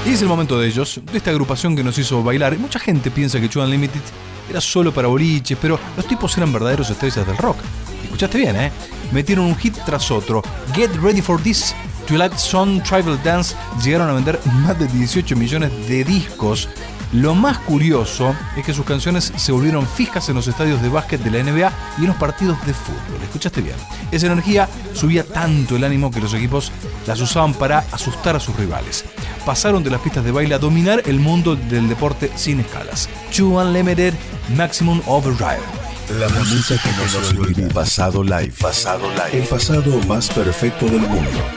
Y es el momento de ellos, de esta agrupación que nos hizo bailar. Y mucha gente piensa que True Unlimited era solo para boliches, pero los tipos eran verdaderos estrellas del rock. Escuchaste bien, ¿eh? Metieron un hit tras otro. Get Ready for This, Twilight Zone, Tribal Dance llegaron a vender más de 18 millones de discos. Lo más curioso es que sus canciones se volvieron fijas en los estadios de básquet de la NBA y en los partidos de fútbol. ¿Escuchaste bien? Esa energía subía tanto el ánimo que los equipos las usaban para asustar a sus rivales. Pasaron de las pistas de baile a dominar el mundo del deporte sin escalas. True Unlimited, Maximum Overdrive. La música que no se olvida. Pasado Live. El pasado más perfecto del mundo.